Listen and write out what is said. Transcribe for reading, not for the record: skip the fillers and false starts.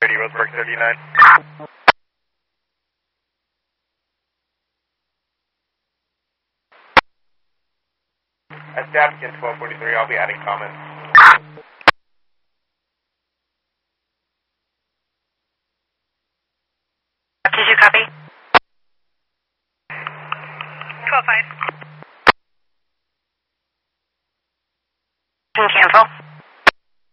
30, Roseburg 39. That's the applicant 1243, I'll be adding comments. Did you copy? 12-5. Can you cancel?